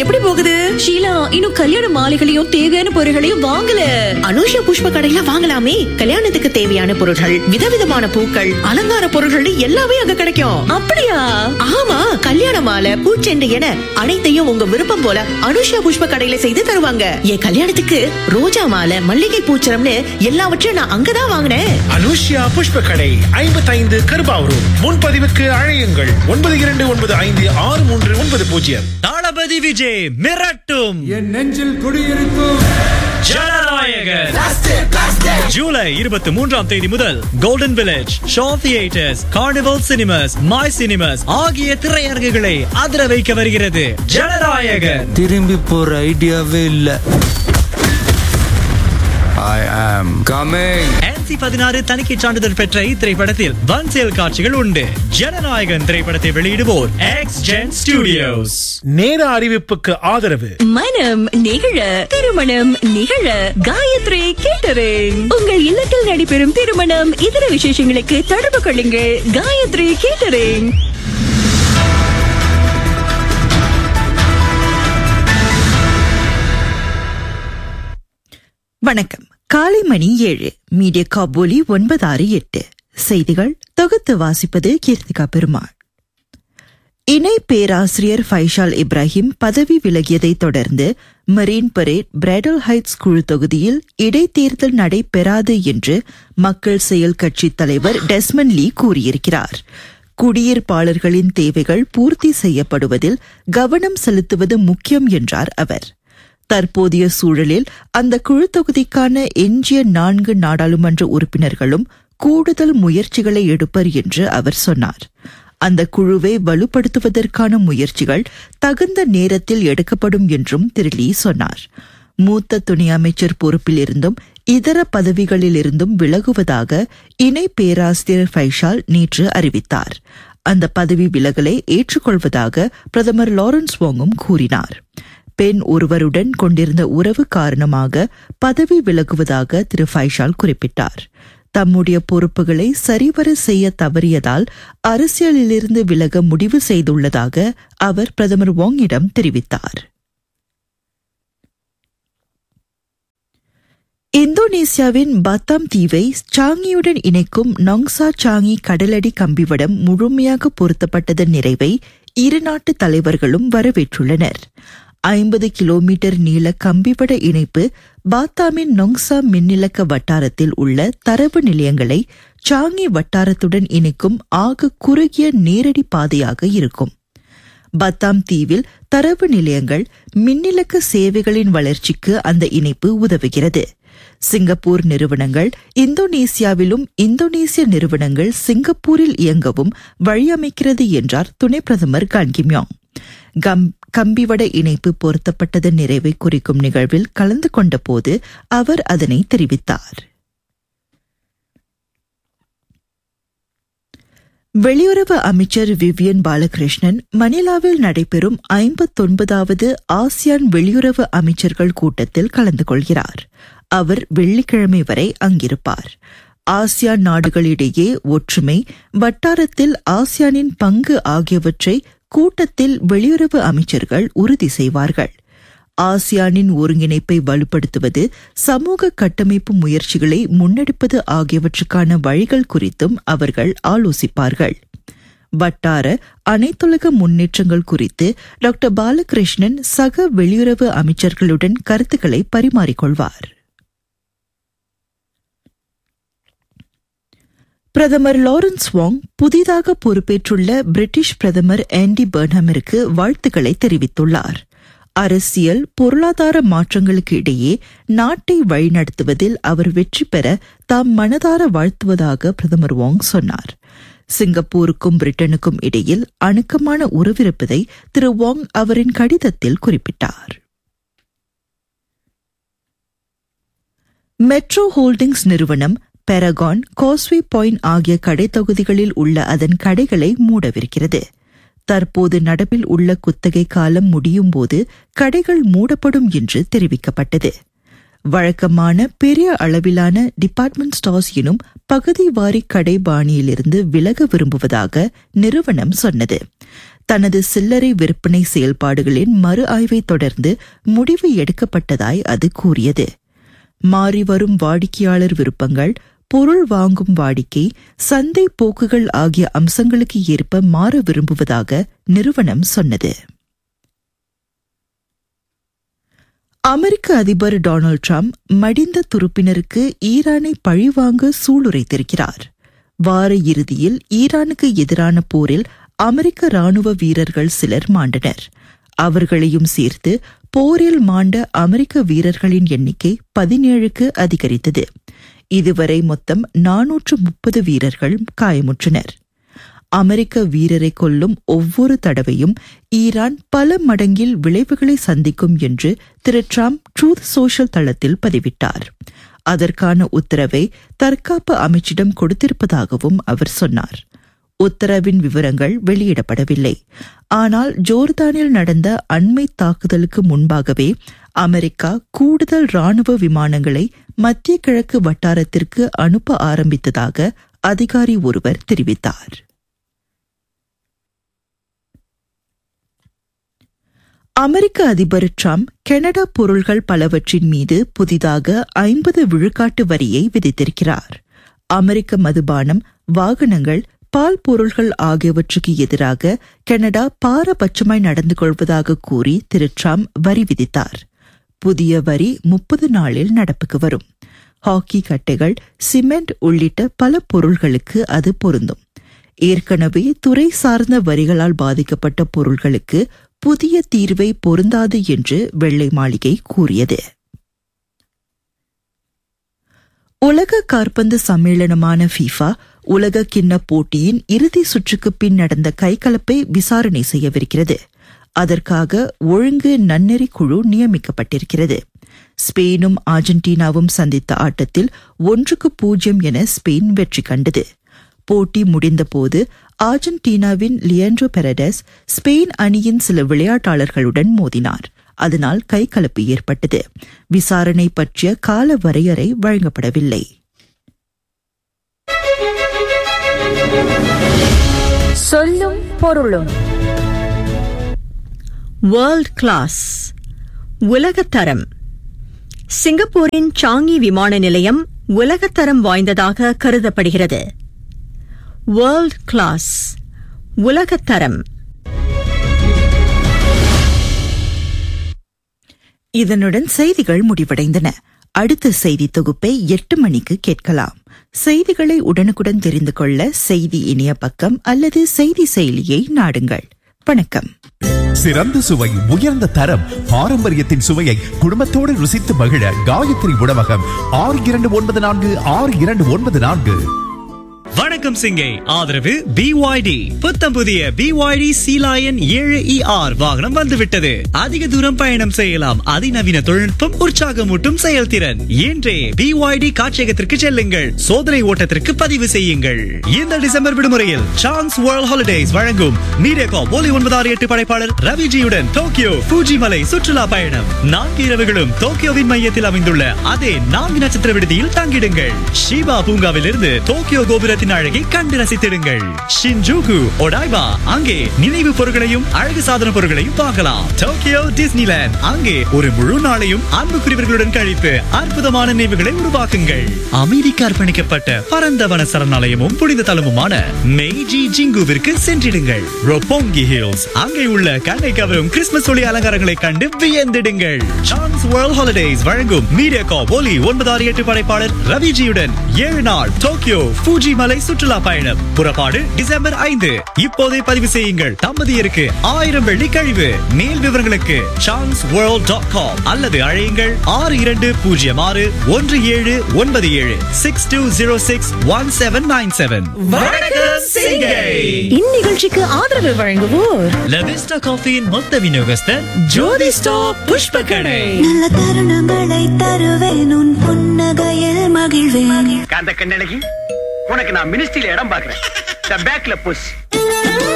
எப்படி போகுது? ஷீலா, இன்னும் கல்யாண மாலைகளையும் தேவையான பொருட்களையும் வாங்கல. அனுஷா புஷ்ப கடையில வாங்கலாமே. கல்யாணத்துக்கு தேவையான பொருட்கள், விதவிதமான பூக்கள், அலங்கார பொருட்கள் எல்லாமே அங்க கிடைக்கும். அப்படியா? ஆமா, கல்யாண மாலை, பூச்செண்டு என அனைத்தையும் உங்க விருப்பம் போல அனுஷா புஷ்ப கடையில செய்து தருவாங்க. என் கல்யாணத்துக்கு ரோஜா மாலை, மல்லிகை பூச்சரம்னு எல்லாவற்றையும் நான் அங்கதான் வாங்கினேன். அனுஷா புஷ்ப கடை 55 கருபாவூர். முன்பதிவுக்கு அழையுங்கள் 92556390. தளபதி விஜய் மிரட்டும் என் நெஞ்சில் குடியிருக்கும் ஜனநாயகன். ஜூலை 23ஆம் தேதி முதல் golden village, show theatres, carnival cinemas, my cinemas ஆகிய திரையரங்குகளை அதிர வைக்க வருகிறது ஜனநாயகன். திரும்பி போற ஐடியாவே இல்ல. I am coming. NC-16 தணிக்கை சான்றிதழ் பெற்ற இத்திரைப்படத்தில் வன்செயல் காட்சிகள் உண்டு. ஜனநாயகன் திரைப்படத்தை வெளியிடுவோர் எக்ஸ்ஜென் ஸ்டுடியோஸ். நேர அறிவிப்புக்கு ஆதரவு மனம் நிகழ, திருமணம் நிகழ காயத்ரி கேட்டரிங். உங்கள் இல்லத்தில் நடைபெறும் திருமணம், இதர விசேஷங்களுக்கு தொடர்பு கொள்ளுங்கள் காயத்ரி கேட்டரிங். வணக்கம். காலை மணி 7. மீடியா காபூலி 968. செய்திகள் தொகுத்து வாசிப்பது கீர்த்திகா பெருமாள். இணை பேராசிரியர் ஃபைஷால் இப்ராஹிம் பதவி விலகியதை தொடர்ந்து மரீன் பரேட் பிரைடல் ஹைட்ஸ் குழு தொகுதியில் இடைத்தேர்தல் நடைபெறாது என்று மக்கள் செயல் கட்சி தலைவர் டெஸ்மண்ட் லீ கூறியிருக்கிறார். குடியிருப்பாளர்களின் தேவைகள் பூர்த்தி செய்யப்படுவதில் கவனம் செலுத்துவது முக்கியம் என்றார் அவர். தற்போதைய சூழலில் அந்த குழு தொகுதிக்கான எஞ்சிய 4 நாடாளுமன்ற உறுப்பினர்களும் கூடுதல் முயற்சிகளை எடுப்பர் என்று அவர் சொன்னார். அந்த குழுவை வலுப்படுத்துவதற்கான முயற்சிகள் தகுந்த நேரத்தில் எடுக்கப்படும் என்றும் திரு லீ சொன்னார். மூத்த துணை அமைச்சர் பொறுப்பிலிருந்தும் இதர பதவிகளிலிருந்தும் விலகுவதாக இணை பேராசிரியர் ஃபைஷால் நேற்று அறிவித்தார். அந்த பதவி விலகலை ஏற்றுக்கொள்வதாக பிரதமர் லாரன்ஸ் வாங்கும் கூறினார். பெண் ஒருவருடன் கொண்டிருந்த உறவு காரணமாக பதவி விலகுவதாக திரு ஃபைஷால் குறிப்பிட்டார். தம்முடைய பொறுப்புகளை சரிவர செய்ய தவறியதால் அரசியலிலிருந்து விலக முடிவு செய்துள்ளதாக அவர் பிரதமர் வாங்கிடம் தெரிவித்தார். இந்தோனேசியாவின் பாத்தாம் தீவை சாங்கியுடன் இணைக்கும் நொங்சா சாங்கி கடலடி கம்பிவடம் முழுமையாக பொருத்தப்பட்டதன் நிறைவை இரு நாட்டு தலைவர்களும் வரவேற்றுள்ளனர். 50 கிலோமீட்டர் நீள கம்பிவட இணைப்பு பாத்தாமின் நொங்சா மின்னிலக்க வட்டாரத்தில் உள்ள தரவு நிலையங்களை சாங்கி வட்டாரத்துடன் இணைக்கும் ஆக குறுகிய நேரடி பாதையாக இருக்கும். பாத்தாம் தீவில் தரவு நிலையங்கள், மின்னிலக்க சேவைகளின் வளர்ச்சிக்கு அந்த இணைப்பு உதவுகிறது. சிங்கப்பூர் நிறுவனங்கள் இந்தோனேசியாவிலும், இந்தோனேசிய நிறுவனங்கள் சிங்கப்பூரில் இயங்கவும் வழியமைக்கிறது என்றார் துணை பிரதமர் கான் கிம்யாங். கம்பிவட இணைப்பு பொருத்தப்பட்டதன் நிறைவை குறிக்கும் நிகழ்வில் கலந்து கொண்ட போது அவர் அதனை தெரிவித்தார். வெளியுறவு அமைச்சர் விவியன் பாலகிருஷ்ணன் மணிலாவில் நடைபெறும் 59வது ஆசியான் வெளியுறவு அமைச்சர்கள் கூட்டத்தில் கலந்து கொள்கிறார். அவர் வெள்ளிக்கிழமை வரை அங்கிருப்பார். ஆசியான் நாடுகளிடையே ஒற்றுமை, வட்டாரத்தில் ஆசியானின் பங்கு ஆகியவற்றை கூட்டத்தில் வெளியுறவு அமைச்சர்கள் உறுதி செய்வார்கள். ஆசியானின் ஒருங்கிணைப்பை வலுப்படுத்துவது, சமூக கட்டமைப்பு முயற்சிகளை முன்னெடுப்பது ஆகியவற்றுக்கான வழிகள் குறித்தும் அவர்கள் ஆலோசிப்பார்கள். வட்டார அனைத்துலக முன்னேற்றங்கள் குறித்து டாக்டர் பாலகிருஷ்ணன் சக வெளியுறவு அமைச்சர்களுடன் கருத்துக்களை பரிமாறிக்கொள்வார். பிரதமர் லாரன்ஸ் வாங் புதிதாக பொறுப்பேற்றுள்ள பிரிட்டிஷ் பிரதமர் ஆண்டி பர்ன்ஹமிற்கு வாழ்த்துக்களை தெரிவித்துள்ளார். அரசியல், பொருளாதார மாற்றங்களுக்கு இடையே நாட்டை வழிநடத்துவதில் அவர் வெற்றி பெற தாம் மனதார வாழ்த்துவதாக பிரதமர் வாங் சொன்னார். சிங்கப்பூருக்கும் பிரிட்டனுக்கும் இடையில் அணுக்கமான உறவிருப்பதை திரு வாங் அவரின் கடிதத்தில் குறிப்பிட்டார். மெட்ரோ ஹோல்டிங்ஸ் நிறுவனம் பெரகான், காஸ்வே பாயிண்ட் ஆகிய கடை தொகுதிகளில் உள்ள அதன் கடைகளை மூடவிருக்கிறது. தற்போது நடப்பில் உள்ள குத்தகை காலம் முடியும் போது கடைகள் மூடப்படும் என்று தெரிவிக்கப்பட்டது. வழக்கமான பெரிய அளவிலான டிபார்ட்மெண்ட் ஸ்டோர்ஸ் எனும் பகுதி வாரி கடை பாணியிலிருந்து விலக விரும்புவதாக நிறுவனம் சொன்னது. தனது சில்லறை விற்பனை செயல்பாடுகளின் மறு ஆய்வை தொடர்ந்து முடிவு எடுக்கப்பட்டதாய் அது கூறியது. மாறிவரும் வாடிக்கையாளர் விருப்பங்கள், பொருள் வாங்கும் வாடிக்கை, சந்தை போக்குகள் ஆகிய அம்சங்களுக்கு ஏற்ப மாற விரும்புவதாக நிறுவனம் சொன்னது. அமெரிக்க அதிபர் டொனால்ட் ட்ரம்ப் மடிந்த துருப்பினருக்கு ஈரானை பழிவாங்க சூளுரைத்திருக்கிறார். வார இறுதியில் ஈரானுக்கு எதிரான போரில் அமெரிக்க ராணுவ வீரர்கள் சிலர் மாண்டனர். அவர்களையும் சேர்த்து போரில் மாண்ட அமெரிக்க வீரர்களின் எண்ணிக்கை 17க்கு அதிகரித்தது. இதுவரை மொத்தம் 430 வீரர்கள் காயமுற்றனர். அமெரிக்க வீரரை கொல்லும் ஒவ்வொரு தடவையும் ஈரான் பல மடங்கில் விளைவுகளை சந்திக்கும் என்று திரு ட்ரம்ப் ட்ரூத் சோஷியல் தளத்தில் பதிவிட்டார். அதற்கான உத்தரவை தற்காப்பு அமைச்சிடம் கொடுத்திருப்பதாகவும் அவர் சொன்னார். உத்தரவின் விவரங்கள் வெளியிடப்படவில்லை. ஆனால் ஜோர்தானில் நடந்த அண்மை தாக்குதலுக்கு முன்பாகவே அமெரிக்கா கூடுதல் ராணுவ விமானங்களை மத்திய கிழக்கு வட்டாரத்திற்கு அனுப்ப ஆரம்பித்ததாக அதிகாரி ஒருவர் தெரிவித்தார். அமெரிக்க அதிபர் ட்ரம்ப் கனடா பொருள்கள் பலவற்றின் மீது புதிதாக 50 விழுக்காட்டு வரியை விதித்திருக்கிறார். அமெரிக்க மதுபானம், வாகனங்கள், பால் பொருள்கள் ஆகியவற்றுக்கு எதிராக கனடா பாரபட்சமாய் நடந்து கொள்வதாக கூறி திரு ட்ரம்ப் வரி விதித்தார். புதிய வரி 30 நாளில் நடப்புக்கு வரும். ஹாக்கி கட்டைகள், சிமெண்ட் உள்ளிட்ட பல பொருள்களுக்கு அது பொருந்தும். ஏற்கனவே துறை சார்ந்த வரிகளால் பாதிக்கப்பட்ட பொருள்களுக்கு புதிய தீர்வை பொருந்தாது என்று வெள்ளை மாளிகை கூறியது. உலக காற்பந்து சம்மேளனமான ஃபீஃபா உலக கிண்ண போட்டியின் இறுதி சுற்றுக்கு பின் நடந்த கைகலப்பை விசாரணை செய்யவிருக்கிறது. அதற்காக ஒழுங்கு நன்னெறி குழு நியமிக்கப்பட்டிருக்கிறது. ஸ்பெயினும் அர்ஜென்டினாவும் சந்தித்த ஆட்டத்தில் 1-0 என ஸ்பெயின் வெற்றி கண்டது. போட்டி முடிந்தபோது அர்ஜென்டினாவின் லியண்ட்ரோ பெரடஸ் ஸ்பெயின் அணியின் சில விளையாட்டாளர்களுடன் மோதினார். அதனால் கைகலப்பு ஏற்பட்டது. விசாரணை பற்றிய கால வரையறை வழங்கப்படவில்லை. சொல்லும் பொருளும். வேர்ல்ட் கிளாஸ், உலகத்தரம். சிங்கப்பூரின் சாங்கி விமான நிலையம் உலகத்தரம் வாய்ந்ததாக கருதப்படுகிறது. வேர்ல்ட் கிளாஸ், உலகத்தரம். இதனுடன் செய்திகள் முடிவடைந்தன. அடுத்த செய்தி தொகுப்பை 8 மணிக்கு கேட்கலாம். செய்திகளை உடனுக்குடன் தெரிந்து கொள்ள செய்தி இணைய பக்கம் அல்லது செய்தி செயலியை நாடுங்கள். வணக்கம். சிறந்த சுவை, உயர்ந்த தரம், பாரம்பரியத்தின் சுவையை குடும்பத்தோடு ருசித்து மகிழ காயத்ரி உணவகம் 62946294. வணக்கம் சிங்கை. ஆதரவு BYD. புத்தம் புதிய BYD சீலாயன் 7ER வாகனம் வந்துவிட்டது. அதிக தூரம் பயணம் செய்யலாம். அதிநவீன தொழில்நுட்பம், உற்சாகமூட்டும் செயல்திறன். இன்றே BYD காட்சியகத்திற்கு செல்லுங்கள். சோதனை ஓட்டத்திற்கு பதிவு செய்யுங்கள். இந்த டிசம்பர் விடுமுறையில் சான்ஸ் வேர்ல்ட் ஹாலிடேஸ் வழங்கும் மீடியாகாப் ஒலி 968 படைப்பாளர் ரவிஜியுடன் டோக்கியோ ஃபூஜி மலை சுற்றுலா பயணம். 4 இரவுகளும் டோக்கியோவின் மையத்தில் அமைந்துள்ள அதே 4 நட்சத்திர விடுதியில் தங்கிடுங்கள். ஷிபா பூங்காவிலிருந்து டோக்கியோ கோபுரத்தின் அழகை கண்டு ரசித்திடுங்கள். ஷின்ஜூகு, ஒடாய்பா, அங்கே நினைவு பொருட்களையும் அழகு சாதன பொருட்களையும் பார்க்கலாம். டோக்கியோ டிஸ்னிலேண்ட், அங்கே ஒரு முழு நாளையும் அன்புக்குரியவர்களுடன் கழித்து அற்புதமான நினைவுகளை உருவாக்குங்கள். அமைதிக்கு அர்ப்பணிக்கப்பட்ட பரந்த வன சரணாலயமும் புனித தலமுமான மெய்ஜி ஜிங்குவிற்கு சென்றிடுங்கள். ரொப்போங்கி ஹில்ஸ், அங்கே உள்ள கண்ணை கவரும் கிறிஸ்துமஸ் ஒளி அலங்காரங்களை கண்டு வியந்திடுங்கள். சான்ஸ் வேர்ல்ட் ஹாலிடேஸ் வழங்கும் மீடியாகாப் ஒலி 968 படைப்பாளர் ரவிஜியுடன் 7 நாள் டோக்கியோ ஃபூஜி மலை சுற்றுலா பயணம். புறப்பாடு டிசம்பர் 5. இப்போதே பதிவு செய்யுங்கள். தம்பதியருக்கு 1000 வெள்ளி கழிவு. மேல் விவரங்களுக்கு chanceworld.com அல்லது அழையுங்கள் 62061797 62061797. வணக்கம் சிங்கை. இந்நிகழ்ச்சிக்கு ஆதரவு வழங்குவோர் லவிஸ்டா காஃபியின் மொத்த விநியோகஸ்தர் ஜோதி ஸ்டாப் புஷ்ப கடை. நல்ல தருணங்களை தருவேன், உன் புன்னகையில் மகிழ்வேன். காந்த கண்ணழகி, உனக்கு நான் மினிஸ்ட்ரியில இடம் பாக்குறேன். பேக்ல புஷ்.